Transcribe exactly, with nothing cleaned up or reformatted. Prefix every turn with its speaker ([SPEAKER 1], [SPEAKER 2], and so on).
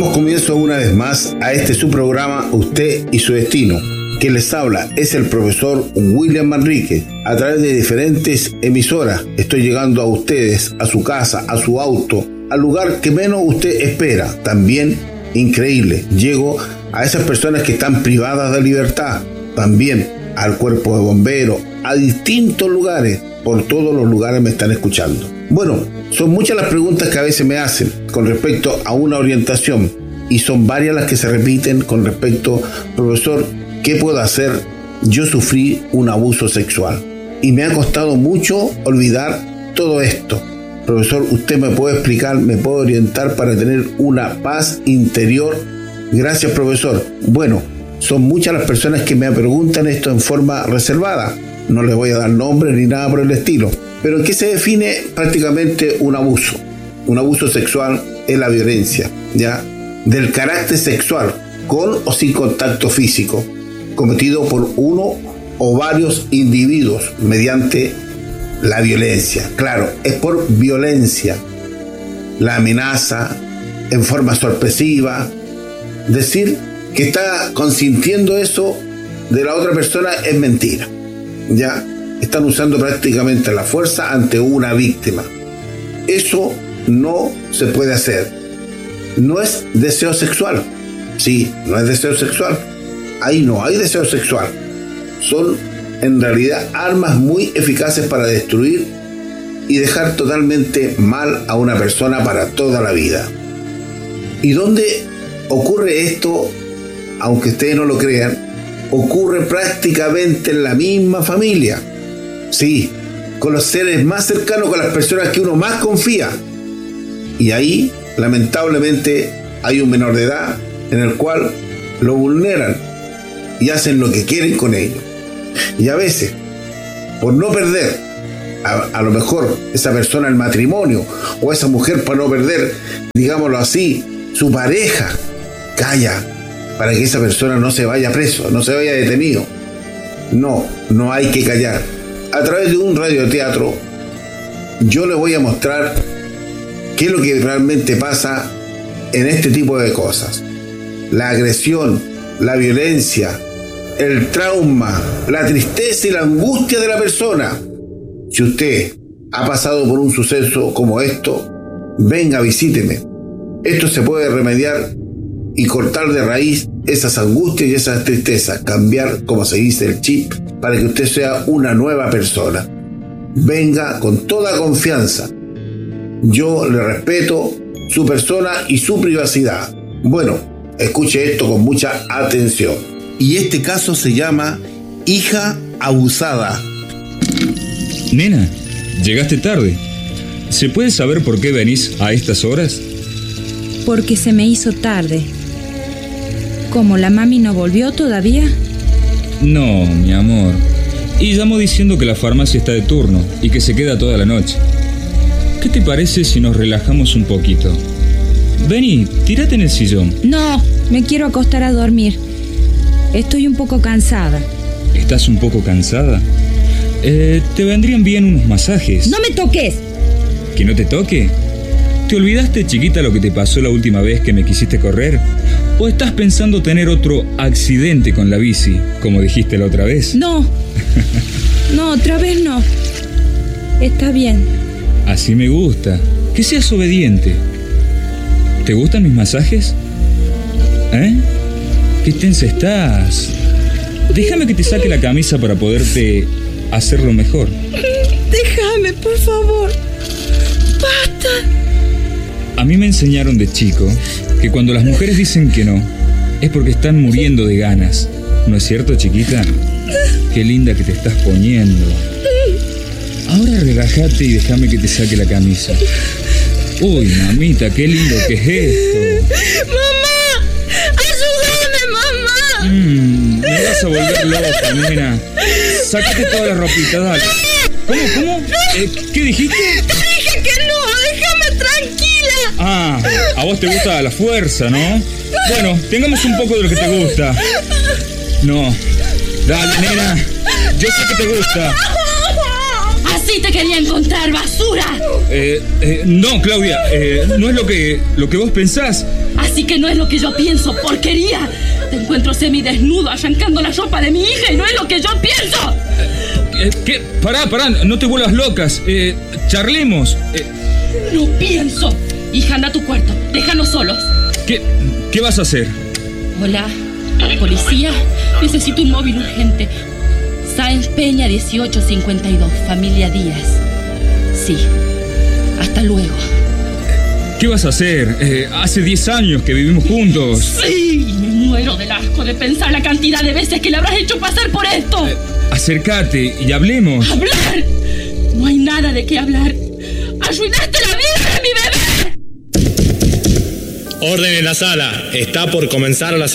[SPEAKER 1] Damos comienzo una vez más a este su programa Usted y su Destino. Quien les habla es el profesor William Manrique. A través de diferentes emisoras estoy llegando a ustedes, a su casa, a su auto, al lugar que menos usted espera. También, increíble, llego a esas personas que están privadas de libertad. También al cuerpo de bomberos, a distintos lugares. Por todos los lugares me están escuchando. Bueno, son muchas las preguntas que a veces me hacen con respecto a una orientación y son varias las que se repiten con respecto, profesor, ¿qué puedo hacer? Yo sufrí un abuso sexual y me ha costado mucho olvidar todo esto. Profesor, ¿usted me puede explicar, me puede orientar para tener una paz interior? Gracias, profesor. Bueno, son muchas las personas que me preguntan esto en forma reservada. No les voy a dar nombre ni nada por el estilo. Pero ¿en qué se define prácticamente un abuso? Un abuso sexual es la violencia, ¿ya? Del carácter sexual, con o sin contacto físico, cometido por uno o varios individuos mediante la violencia. Claro, es por violencia. La amenaza en forma sorpresiva. Decir que está consintiendo eso de la otra persona es mentira. Ya están usando prácticamente la fuerza ante una víctima. Eso no se puede hacer. No es deseo sexual. Sí, no es deseo sexual. Ahí no hay deseo sexual. Son en realidad armas muy eficaces para destruir y dejar totalmente mal a una persona para toda la vida. ¿Y dónde ocurre esto? Aunque ustedes no lo crean, ocurre prácticamente en la misma familia. Sí, con los seres más cercanos, con las personas que uno más confía. Y ahí, lamentablemente, hay un menor de edad en el cual lo vulneran y hacen lo que quieren con ellos. Y a veces, por no perder a, a lo mejor esa persona el matrimonio, o esa mujer para no perder, digámoslo así, su pareja, calla para que esa persona no se vaya preso, no se vaya detenido. No, no hay que callar. A través de un radioteatro yo les voy a mostrar qué es lo que realmente pasa en este tipo de cosas. La agresión, la violencia, el trauma, la tristeza y la angustia de la persona. Si usted ha pasado por un suceso como esto, venga, visíteme. Esto se puede remediar y cortar de raíz esas angustias y esas tristezas, cambiar, como se dice, el chip, para que usted sea una nueva persona. Venga con toda confianza. Yo le respeto su persona y su privacidad. Bueno, escuche esto con mucha atención. Y este caso se llama hija abusada.
[SPEAKER 2] Nena, llegaste tarde. ¿Se puede saber por qué venís a estas horas?
[SPEAKER 3] Porque se me hizo tarde. ¿Cómo, la mami no volvió todavía?
[SPEAKER 2] No, mi amor. Y llamó diciendo que la farmacia está de turno y que se queda toda la noche. ¿Qué te parece si nos relajamos un poquito? Vení, tírate en el sillón.
[SPEAKER 3] No, me quiero acostar a dormir. Estoy un poco cansada.
[SPEAKER 2] ¿Estás un poco cansada? Eh, te vendrían bien unos masajes.
[SPEAKER 3] ¡No me toques!
[SPEAKER 2] ¿Que no te toque? ¿Te olvidaste, chiquita, lo que te pasó la última vez que me quisiste correr? ¿O estás pensando tener otro accidente con la bici, como dijiste la otra vez?
[SPEAKER 3] No, no, otra vez no. Está bien.
[SPEAKER 2] Así me gusta, que seas obediente. ¿Te gustan mis masajes? ¿Eh? ¿Qué tensa estás? Déjame que te saque la camisa para poderte hacerlo mejor.
[SPEAKER 3] Déjame, por favor. Basta.
[SPEAKER 2] A mí me enseñaron de chico que cuando las mujeres dicen que no, es porque están muriendo de ganas. ¿No es cierto, chiquita? Qué linda que te estás poniendo. Ahora relájate y déjame que te saque la camisa. Uy, mamita, qué lindo que es esto.
[SPEAKER 3] ¡Mamá! ¡Ayúdame, mamá!
[SPEAKER 2] Mmm, me vas a volver loca, nena. Sácate toda la ropita, dale. ¿Cómo, cómo? Eh, ¿Qué dijiste?
[SPEAKER 3] Te dije que no, déjame tranquila.
[SPEAKER 2] Ah, a vos te gusta la fuerza, ¿no? Bueno, tengamos un poco de lo que te gusta. No, dale, nena. Yo sé que te gusta.
[SPEAKER 4] Así te quería encontrar, basura.
[SPEAKER 2] Eh, eh, no, Claudia, eh, no es lo que, lo que vos pensás.
[SPEAKER 4] Así que no es lo que yo pienso, porquería. Te encuentro semidesnudo arrancando la ropa de mi hija y no es lo que yo pienso.
[SPEAKER 2] Eh, ¿Qué? Pará, pará, no te vuelvas locas. Eh, charlemos. Eh,
[SPEAKER 4] No pienso. Hija, anda a tu cuarto. Déjanos solos.
[SPEAKER 2] ¿qué, ¿Qué vas a hacer?
[SPEAKER 4] Hola, policía. Necesito un móvil urgente. Sáenz Peña dieciocho cincuenta y dos, familia Díaz. Sí. Hasta luego.
[SPEAKER 2] ¿Qué vas a hacer? Eh, hace diez años que vivimos juntos.
[SPEAKER 4] Sí, me muero del asco de pensar la cantidad de veces que le habrás hecho pasar por esto.
[SPEAKER 2] Eh, acércate y hablemos.
[SPEAKER 4] ¿Hablar? No hay nada de qué hablar. ¡Arruinaste la vida de mi bebé!
[SPEAKER 5] Orden en la sala. Está por comenzar la